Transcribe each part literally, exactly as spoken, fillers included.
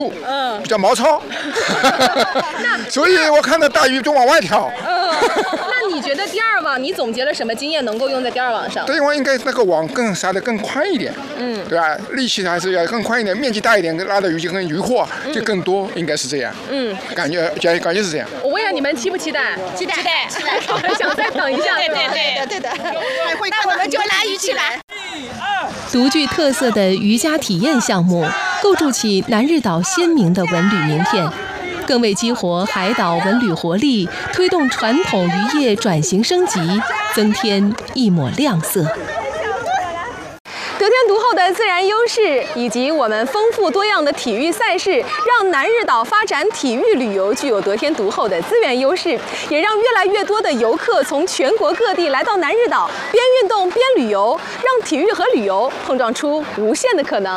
嗯， 比较毛糙，所以我看到大鱼就往外跳。 嗯，那你觉得第二网你总结了什么经验能够用在第二网上？ 第一网应该那个网更撒得更宽一点，嗯，对吧？力气还是要更宽一点，面积大一点，拉的鱼就更鱼货就更多，应该是这样。嗯，感觉感感觉是这样。 我问一下你们期不期待？ 期待，期待，期待。 我们想再等一下。 对对对对的。那我们就拉鱼去了。 独具特色的渔家体验项目，构筑起南日岛鲜明的文旅名片，更为激活海岛文旅活力，推动传统渔业转型升级，增添一抹亮色。 得天独厚的自然优势以及我们丰富多样的体育赛事，让南日岛发展体育旅游具有得天独厚的资源优势，也让越来越多的游客从全国各地来到南日岛，边运动边旅游，让体育和旅游碰撞出无限的可能。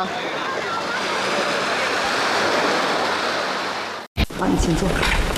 好，你请坐。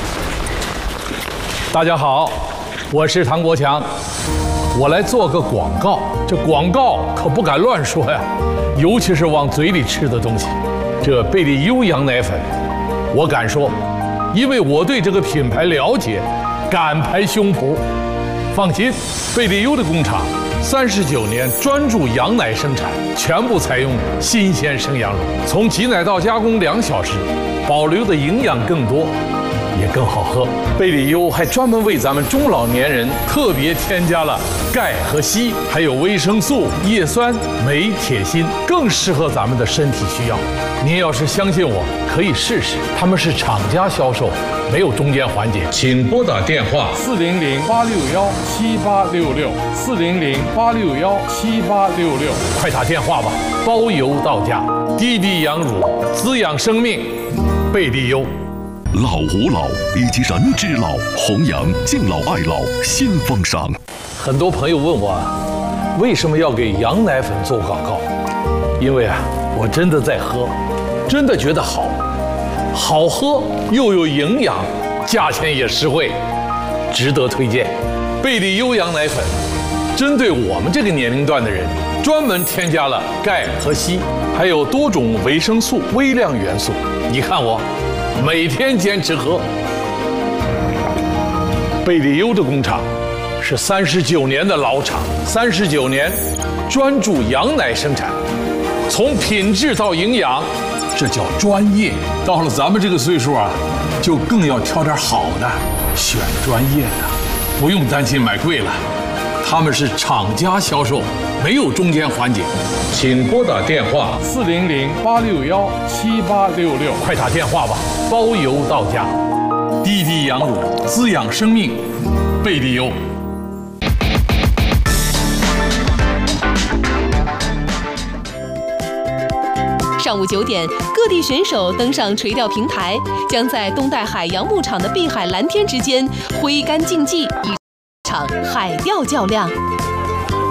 大家好，我是唐国强。我来做个广告，这广告可不敢乱说呀，尤其是往嘴里吃的东西。这贝利优羊奶粉，我敢说，因为我对这个品牌了解，敢拍胸脯。放心，贝利优的工厂三十九年专注羊奶生产，全部采用新鲜生羊乳，从挤奶到加工两小时，保留的营养更多。也更好喝。贝利优还专门为咱们中老年人特别添加了钙和硒，还有维生素、叶酸、镁、铁、锌，更适合咱们的身体需要。您要是相信我，可以试试。他们是厂家销售，没有中间环节。请拨打电话四零零八六幺七八六六四零零八六幺七八六六，快打电话吧，包邮到家。滴滴羊乳滋养生命，贝利优。 老吾老以及人之老，弘扬敬老爱老新风尚。 很多朋友问我，为什么要给羊奶粉做广告？因为啊，我真的在喝，真的觉得好，好喝又有营养，价钱也实惠，值得推荐。贝利优羊奶粉，针对我们这个年龄段的人，专门添加了钙和硒，还有多种维生素、微量元素。你看我。每天坚持喝。贝利优的工厂是三十九年的老厂，三十九年专注羊奶生产，从品质到营养，这叫专业。到了咱们这个岁数啊，就更要挑点好的，选专业的，不用担心买贵了。他们是厂家销售，没有中间环节。请拨打电话四零零八六幺七八六六，快打电话吧，包邮到家。滴滴羊乳滋养生命，贝利优。 上午九点，各地选手登上垂钓平台，将在东带海洋牧场的碧海蓝天之间挥竿竞技，一场海钓较量。